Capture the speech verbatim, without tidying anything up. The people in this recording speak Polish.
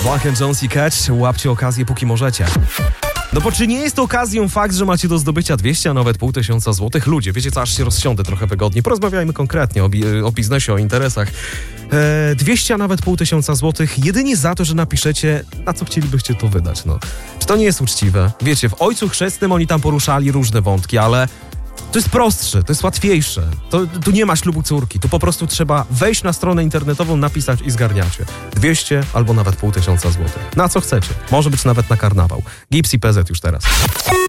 Black and Jones i Catch, łapcie okazję póki możecie. No bo czy nie jest okazją fakt, że macie do zdobycia dwieście, a nawet pół tysiąca złotych? Ludzie, wiecie co, aż się rozsiądę trochę wygodnie. Porozmawiajmy konkretnie o, bi- o biznesie, o interesach. E, dwieście, a nawet pół tysiąca złotych jedynie za to, że napiszecie, na co chcielibyście to wydać. No. Czy to nie jest uczciwe? Wiecie, w Ojcu Chrzestnym oni tam poruszali różne wątki, ale to jest prostsze, to jest łatwiejsze. To, tu nie ma ślubu córki. Tu po prostu trzeba wejść na stronę internetową, napisać i zgarniacie. dwieście albo nawet pół tysiąca złotych. Na co chcecie. Może być nawet na karnawał. Gips i P Z już teraz.